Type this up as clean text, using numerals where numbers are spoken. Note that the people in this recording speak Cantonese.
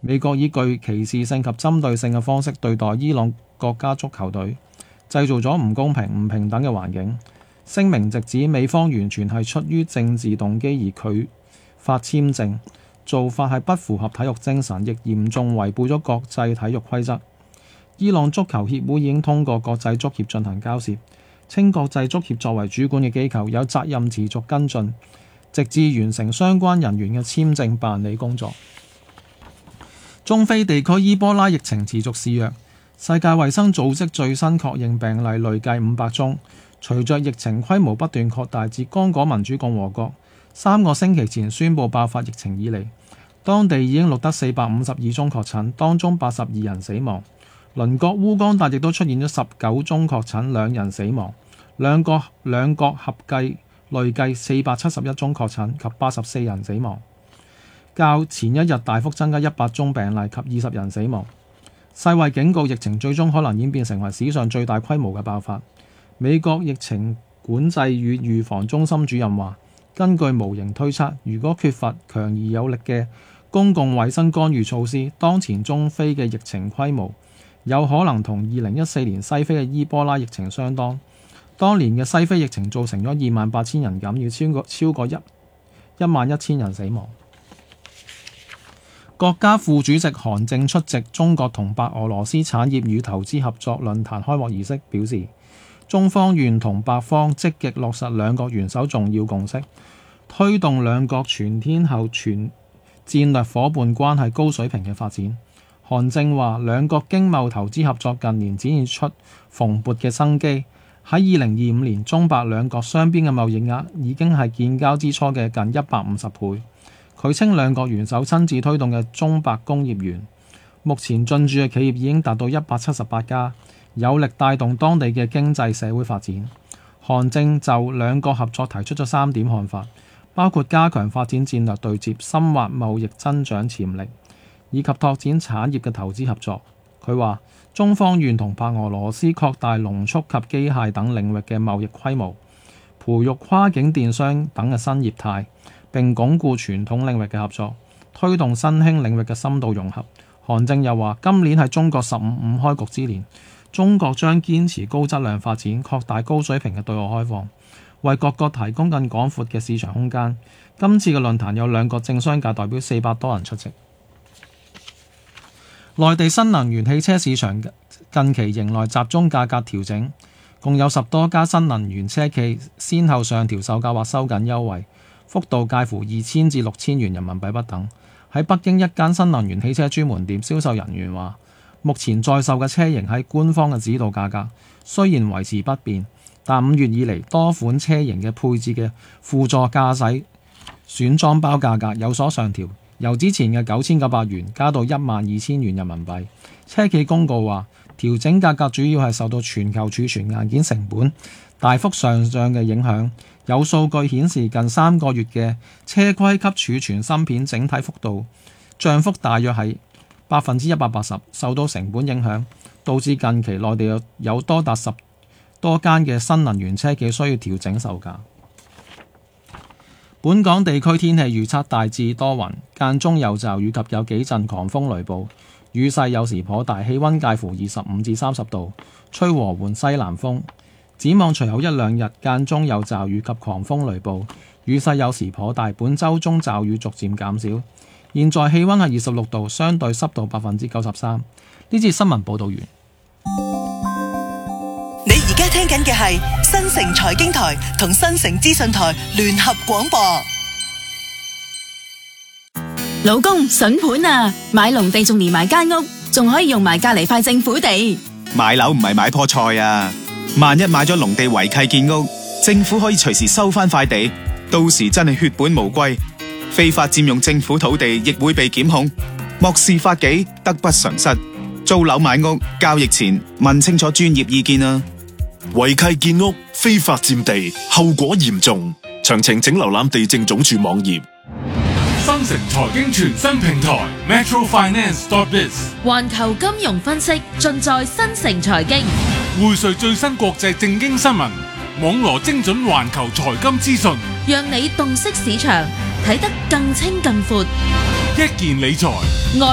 美國以具歧視性及針對性嘅方式對待伊朗國家足球隊，製造咗唔公平、唔平等嘅環境。聲明直指美方完全係出於政治動機而拒發簽證，做法係不符合體育精神，亦嚴重違背咗國際體育規則。伊朗足球協會已經通過國際足協進行交涉，稱國際足協作為主管嘅機構，有責任持續跟進，直至完成相關人員嘅簽證辦理工作。中非地區伊波拉疫情持續肆虐，世界衛生組織最新確認病例累計500宗。隨着疫情規模不斷擴大至剛果民主共和國，3個星期前宣布爆發疫情以嚟，當地已經錄得452宗確診，當中82人死亡。鄰國烏干達亦都出現咗19宗確診，2人死亡。兩國合計累計471宗確診及84人死亡，較前一日大幅增加100宗病例及20人死亡。世衛警告疫情最終可能演變成為史上最大規模嘅爆發。美國疫情管制與預防中心主任話，根據模型推測，如果缺乏強而有力嘅公共衛生干預措施，當前中非嘅疫情規模有可能同2014年西非嘅伊波拉疫情相當。當年嘅西非疫情造成咗28,000人感染，超過11,000人死亡。國家副主席韓正出席中國同白俄羅斯產業與投資合作論壇開幕儀式，表示中方願同白方積極落實兩國元首重要共識，推動兩國全天候全戰略夥伴關係高水平嘅發展。韓正話，兩國經貿投資合作近年展現出蓬勃嘅生機，喺2025年中白兩國雙邊嘅貿易額已經係建交之初嘅近150倍。佢稱兩國元首親自推動嘅中白工業園，目前進駐嘅企業已經達到178家，有力帶動當地嘅經濟社會發展。韓正就兩國合作提出咗3點看法，包括加強發展戰略對接、深化貿易增長潛力，以及拓展產業嘅投資合作。佢話中方願同白俄羅斯擴大農畜及機械等領域嘅貿易規模，培育跨境電商等嘅新業態，並鞏固傳統領域嘅合作，推動新興領域嘅深度融合。韓正又話，今年係中國15開局之年，中國將堅持高質量發展，擴大高水平嘅對外開放，為各國提供更廣闊嘅市場空間。今次嘅論壇有兩國政商界代表400多人出席。內地新能源汽車市場近期迎來集中價格調整，共有10多家新能源車企先後上調售價或收緊優惠，幅度介乎2000至6000元人民幣不等。喺北京一間新能源汽車專門店銷售人員話，目前在售嘅車型喺官方嘅指導價格雖然維持不變，但5月以嚟多款車型嘅配置嘅輔助駕駛選裝包價格有所上調，由之前嘅9900元加到12000元人民幣。車企公告話，調整價格主要係受到全球儲存硬件成本大幅上漲嘅影響。有數據顯示，近3個月嘅車規級儲存芯片整體幅度漲幅大約係180%，受到成本影響，導致近期內地有多達10多間嘅新能源車企需要調整售價。本港地區天氣預測大致多雲，間中有驟雨及有幾陣狂風雷暴，雨勢有時頗大，氣溫介乎25至30度，吹和緩西南風。展望隨後1、2日間中有驟雨及狂風雷暴，雨勢有時頗大，本週中驟雨逐漸減少。現在氣溫係26度，相對濕度93%。呢節新聞報導完。 你而家聽緊嘅係新城財經台同新城資訊台聯合廣播。 老公筍盤啊，買農地仲連埋間屋，仲可以用埋隔離塊政府地。 買樓唔係買棵菜啊！萬一買咗農地違契建屋，政府可以隨時收翻塊地，到時真係血本無歸。非法佔用政府土地亦會被檢控，漠視法紀，得不償失。租樓買屋交易前問清楚專業意見啊！ 違契建屋、非法佔地，後果嚴重。詳情請瀏覽地政總署網頁。 新城財經全新平台 metrofinance.biz， 環球金融分析盡在新城財經， 匯萃最新國際政經新聞，網羅精準環球財金資訊， 讓你洞悉市場，睇得更清更闊。 一件理財。